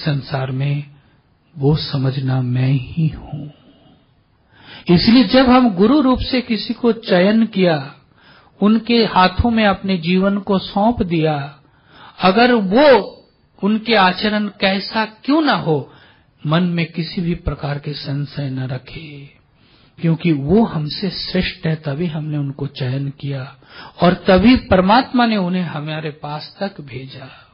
संसार में वो समझना मैं ही हूं। इसलिए जब हम गुरु रूप से किसी को चयन किया, उनके हाथों में अपने जीवन को सौंप दिया, अगर वो उनके आचरण कैसा क्यों ना हो, मन में किसी भी प्रकार के संशय न रखे, क्योंकि वो हमसे श्रेष्ठ है, तभी हमने उनको चयन किया और तभी परमात्मा ने उन्हें हमारे पास तक भेजा।